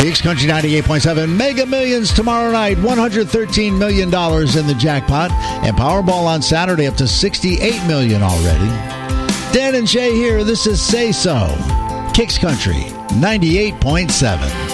Kicks Country 98.7. Mega Millions tomorrow night. $113 million in the jackpot. And Powerball on Saturday up to $68 million already. Dan and Shay here. This is Say So. Kicks Country 98.7.